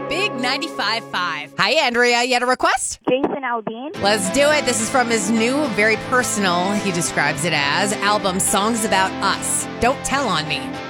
Big 95.5. Hi, Andrea. You had a request? Jason Aldean. Let's do it. This is from his new, very personal, he describes it as, album, Songs About Us. Don't Tell on Me.